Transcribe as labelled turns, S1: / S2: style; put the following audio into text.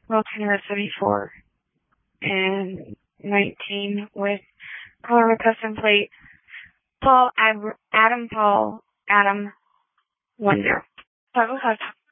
S1: Wilton 74 and 19 with Colorado custom plate Paul Adam 10. 505.